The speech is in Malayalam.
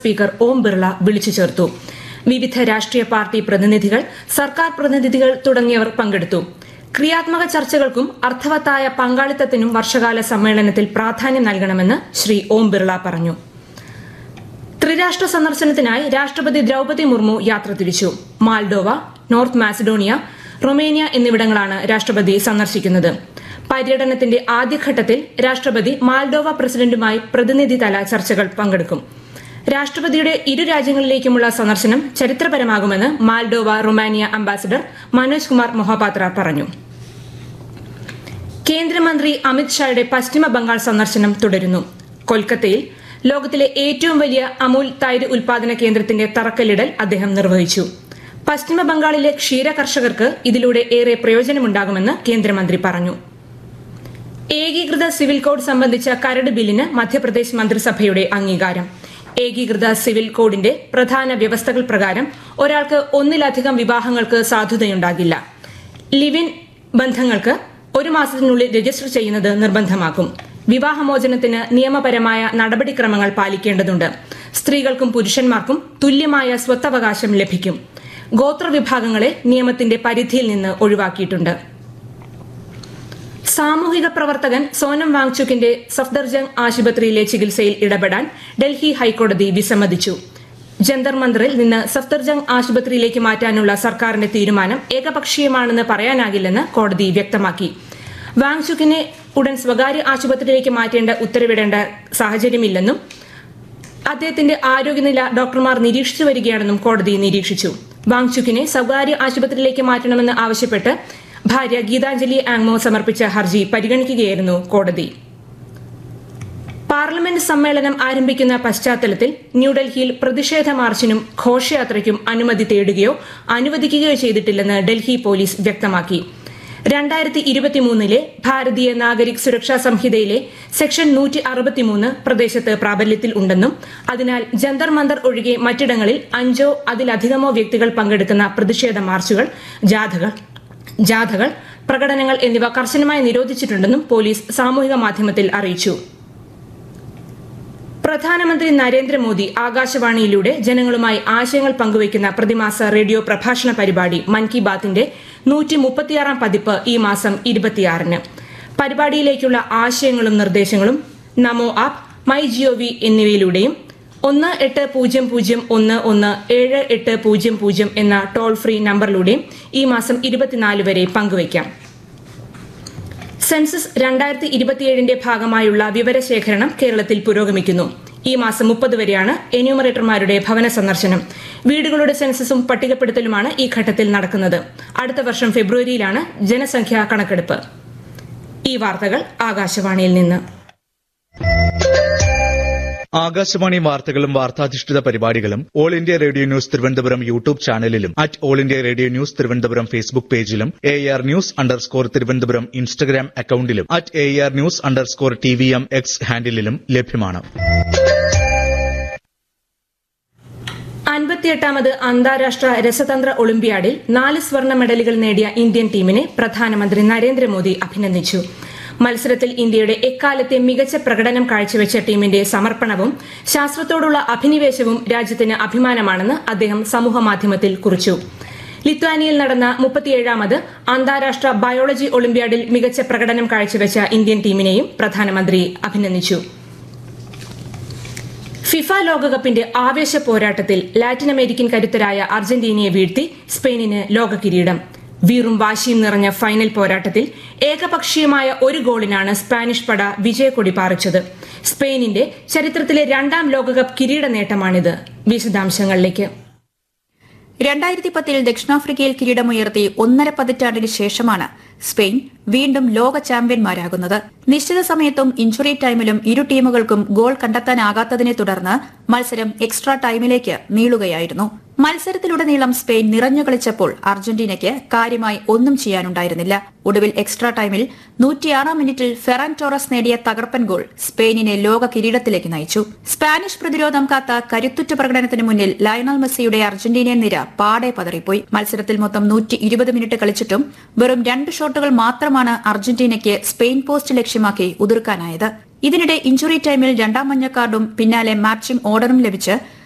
സ്പീക്കർ ഓം ബിർള വിളിച്ചു ചേർത്തു. വിവിധ രാഷ്ട്രീയ പാർട്ടി പ്രതിനിധികൾ, സർക്കാർ പ്രതിനിധികൾ തുടങ്ങിയവർ പങ്കെടുത്തു. ക്രിയാത്മക ചർച്ചകൾക്കും അർത്ഥവത്തായ പങ്കാളിത്തത്തിനും വർഷകാല സമ്മേളനത്തിൽ പ്രാധാന്യം നൽകണമെന്ന് ശ്രീ ഓം ബിർള പറഞ്ഞു. ത്രിരാഷ്ട്ര സന്ദർശനത്തിനായി രാഷ്ട്രപതി ദ്രൌപദി മുർമു യാത്ര തിരിച്ചു. മാൾഡോവ, നോർത്ത് മാസിഡോണിയ, റൊമേനിയ എന്നിവിടങ്ങളാണ് രാഷ്ട്രപതി സന്ദർശിക്കുന്നത്. പര്യടനത്തിന്റെ ആദ്യഘട്ടത്തിൽ രാഷ്ട്രപതി മാൾഡോവ പ്രസിഡന്റുമായി പ്രതിനിധിതല ചർച്ചകൾ പങ്കെടുക്കും. രാഷ്ട്രപതിയുടെ ഇരു രാജ്യങ്ങളിലേക്കുമുള്ള സന്ദർശനം ചരിത്രപരമാകുമെന്ന് മാൾഡോവ റൊമാനിയ അംബാസിഡർ മനോജ് കുമാർ മൊഹാപാത്ര പറഞ്ഞു. കേന്ദ്രമന്ത്രി അമിത് ഷായുടെ പശ്ചിമ ബംഗാൾ സന്ദർശനം തുടരുന്നു. കൊൽക്കത്തയിൽ ലോകത്തിലെ ഏറ്റവും വലിയ അമൂൽ തൈര് ഉൽപാദന കേന്ദ്രത്തിന്റെ തറക്കല്ലിടൽ അദ്ദേഹം നിർവഹിച്ചു. പശ്ചിമ ബംഗാളിലെ ക്ഷീര കർഷകർക്ക് ഇതിലൂടെ ഏറെ പ്രയോജനമുണ്ടാകുമെന്ന് കേന്ദ്രമന്ത്രി പറഞ്ഞു. ഏകീകൃത സിവിൽ കോഡ് സംബന്ധിച്ച കരട് ബില്ലിന് മധ്യപ്രദേശ് മന്ത്രിസഭയുടെ അംഗീകാരം. ഏകീകൃത സിവിൽ കോഡിന്റെ പ്രധാന വ്യവസ്ഥകൾ പ്രകാരം ഒരാൾക്ക് ഒന്നിലധികം വിവാഹങ്ങൾക്ക് സാധുതയുണ്ടാകില്ല. ലിവ് ഇൻ ബന്ധങ്ങൾക്ക് 1 മാസത്തിനുള്ളിൽ രജിസ്റ്റർ ചെയ്യുന്നത് നിർബന്ധമാക്കും. വിവാഹമോചനത്തിന് നിയമപരമായ നടപടിക്രമങ്ങൾ പാലിക്കേണ്ടതുണ്ട്. സ്ത്രീകൾക്കും പുരുഷന്മാർക്കും തുല്യമായ സ്വത്തവകാശം ലഭിക്കും. ഗോത്രവിഭാഗങ്ങളെ നിയമത്തിന്റെ പരിധിയിൽ നിന്ന് ഒഴിവാക്കിയിട്ടുണ്ട്. സാമൂഹിക പ്രവർത്തകൻ സോനം വാങ്ചുക്കിന്റെ സഫ്ദർജംഗ് ആശുപത്രിയിലെ ചികിത്സയിൽ ഇടപെടാൻ ഡൽഹി ഹൈക്കോടതി വിസമ്മതിച്ചു. ജന്തർ മന്ദറിൽ നിന്ന് സഫ്ദർജംഗ് ആശുപത്രിയിലേക്ക് മാറ്റാനുള്ള സർക്കാരിന്റെ തീരുമാനം ഏകപക്ഷീയമാണെന്ന് പറയാനാകില്ലെന്ന് കോടതി വ്യക്തമാക്കി. വാങ്ചുക്കിനെ ഉടൻ സ്വകാര്യ ആശുപത്രിയിലേക്ക് മാറ്റേണ്ട ഉത്തരവിടേണ്ട സാഹചര്യമില്ലെന്നും അദ്ദേഹത്തിന്റെ ആരോഗ്യനില ഡോക്ടർമാർ നിരീക്ഷിച്ചു വരികയാണെന്നും കോടതി നിരീക്ഷിച്ചു. വാങ്ചുക്കിനെ സ്വകാര്യ ആശുപത്രിയിലേക്ക് മാറ്റണമെന്ന് ആവശ്യപ്പെട്ട് ഭാര്യ ഗീതാഞ്ജലി ആങ്മോ സമർപ്പിച്ച ഹർജി പരിഗണിക്കുകയായിരുന്നു കോടതി. പാർലമെന്റ് സമ്മേളനം ആരംഭിക്കുന്ന പശ്ചാത്തലത്തിൽ ന്യൂഡൽഹിയിൽ പ്രതിഷേധ മാർച്ചിനും ഘോഷയാത്രയ്ക്കും അനുമതി തേടുകയോ അനുവദിക്കുകയോ ചെയ്തിട്ടില്ലെന്ന് ഡൽഹി പോലീസ് വ്യക്തമാക്കി. 2023 ഭാരതീയ നാഗരിക് സുരക്ഷാ സംഹിതയിലെ സെക്ഷൻ 163 പ്രദേശത്ത് പ്രാബല്യത്തിൽ ഉണ്ടെന്നും അതിനാൽ ജന്തർ മന്ദർ ഒഴികെ മറ്റിടങ്ങളിൽ 5 അതിലധികമോ വ്യക്തികൾ പങ്കെടുക്കുന്ന പ്രതിഷേധ മാർച്ചുകൾ, ജാഥകൾ, പ്രകടനങ്ങൾ എന്നിവ കർശനമായി നിരോധിച്ചിട്ടുണ്ടെന്നും പോലീസ് സാമൂഹിക മാധ്യമത്തിൽ അറിയിച്ചു. പ്രധാനമന്ത്രി നരേന്ദ്രമോദി ആകാശവാണിയിലൂടെ ജനങ്ങളുമായി ആശയങ്ങൾ പങ്കുവയ്ക്കുന്ന പ്രതിമാസ റേഡിയോ പ്രഭാഷണ പരിപാടി മൻ കി ബാത്തിന്റെ 136ാം പതിപ്പ് ഈ മാസം 26-ന്. പരിപാടിയിലേക്കുള്ള ആശയങ്ങളും നിർദ്ദേശങ്ങളും നമോ ആപ്പ്, മൈ ജിഒവി എന്നിവയിലൂടെയും 1800117800 എന്ന ടോൾ ഫ്രീ നമ്പറിലൂടെയും ഈ മാസം 24 വരെ പങ്കുവയ്ക്കാം. സെൻസസ് 2027ന്റെ ഭാഗമായുള്ള വിവരശേഖരണം കേരളത്തിൽ പുരോഗമിക്കുന്നു. ഈ മാസം 30 വരെയാണ് എന്യൂമറേറ്റർമാരുടെ ഭവന സന്ദർശനം. വീടുകളുടെ സെൻസസും പട്ടികപ്പെടുത്തലുമാണ് ഈ ഘട്ടത്തിൽ നടക്കുന്നത്. അടുത്ത വർഷം ഫെബ്രുവരിയിലാണ് ജനസംഖ്യാ കണക്കെടുപ്പ്. ഈ വാർത്തകൾ ആകാശവാണിയിൽ നിന്ന്. ആകാശവാണി വാർത്തകളും വാർത്താധിഷ്ഠിത പരിപാടികളും all India radio news Thiruvananthapuram YouTube ചാനലിലും all India radio news Thiruvananthapuram Facebook പേജിലും AR News_ തിരുവനന്തപുരം ഇൻസ്റ്റഗ്രാം അക്കൌണ്ടിലും AR News_TVM X ഹാൻഡിലും ലഭ്യമാണ്. 58ാമത് അന്താരാഷ്ട്ര രസതന്ത്ര ഒളിമ്പ്യാഡിൽ 4 സ്വർണ്ണ മെഡലുകൾ നേടിയ ഇന്ത്യൻ ടീമിനെ പ്രധാനമന്ത്രി നരേന്ദ്രമോദി അഭിനന്ദിച്ചു. മത്സരത്തിൽ ഇന്ത്യയുടെ എക്കാലത്തെ മികച്ച പ്രകടനം കാഴ്ചവെച്ച ടീമിന്റെ സമർപ്പണവും ശാസ്ത്രത്തോടുള്ള അഭിനിവേശവും രാജ്യത്തിന് അഭിമാനമാണെന്ന് അദ്ദേഹം സമൂഹമാധ്യമത്തിൽ കുറിച്ചു. ലിത്വാനിയയിൽ നടന്ന 37ാമത് അന്താരാഷ്ട്ര ബയോളജി ഒളിമ്പ്യാഡിൽ മികച്ച പ്രകടനം കാഴ്ചവെച്ച ഇന്ത്യൻ ടീമിനെയും പ്രധാനമന്ത്രി അഭിനന്ദിച്ചു. ഫിഫ ലോകകപ്പിന്റെ ആവേശ പോരാട്ടത്തിൽ ലാറ്റിൻ അമേരിക്കൻ കരുത്തരായ അർജന്റീനയെ വീഴ്ത്തി സ്പെയിനിന് ലോക കിരീടം. വീറും വാശിയും നിറഞ്ഞ ഫൈനൽ പോരാട്ടത്തിൽ ഏകപക്ഷീയമായ 1 ഗോളിനാണ് സ്പാനിഷ് പട വിജയക്കൊടി പാറിച്ചത്. സ്പെയിനിന്റെ ചരിത്രത്തിലെ 2ാം ലോകകപ്പ് കിരീട നേട്ടമാണിത്. വിശദാംശങ്ങളിലേക്ക്. 2010 ദക്ഷിണാഫ്രിക്കയിൽ കിരീടമുയർത്തി 1.5 പതിറ്റാണ്ടിന് ശേഷമാണ് സ്പെയിൻ വീണ്ടും ലോക ചാമ്പ്യന്മാരാകുന്നത്. നിശ്ചിത സമയത്തും ഇഞ്ചുറി ടൈമിലും ഇരു ടീമുകൾക്കും ഗോൾ കണ്ടെത്താനാകാത്തതിനെ തുടർന്ന് മത്സരം എക്സ്ട്രാ ടൈമിലേക്ക് നീളുകയായിരുന്നു. മത്സരത്തിലുടനീളം സ്പെയിൻ നിറഞ്ഞു കളിച്ചപ്പോൾ അർജന്റീനയ്ക്ക് കാര്യമായി ഒന്നും ചെയ്യാനുണ്ടായിരുന്നില്ല. ഒടുവിൽ എക്സ്ട്രാ ടൈമിൽ 106ാം മിനിറ്റിൽ ഫെറാൻ ടോറസ് നേടിയ തകർപ്പൻ ഗോൾ സ്പെയിനിനെ ലോക കിരീടത്തിലേക്ക് നയിച്ചു. സ്പാനിഷ് പ്രതിരോധം കാത്ത കരുത്തുറ്റ പ്രകടനത്തിന് മുന്നിൽ ലയണൽ മെസ്സിയുടെ അർജന്റീനിയൻ നിര പാടെ പതറിപ്പോയി. മത്സരത്തിൽ മൊത്തം 120 മിനിറ്റ് കളിച്ചിട്ടും വെറും 2 ഷോട്ടുകൾ മാത്രമാണ് അർജന്റീനയ്ക്ക് സ്പെയിൻ പോസ്റ്റ് ലക്ഷ്യമാക്കി ഉതിർക്കാനായത്. ഇതിനിടെ ഇഞ്ചുറി ടൈമിൽ 2ാം മഞ്ഞക്കാർഡും പിന്നാലെ മാച്ചിംഗ് ഓർഡറും ലഭിച്ച്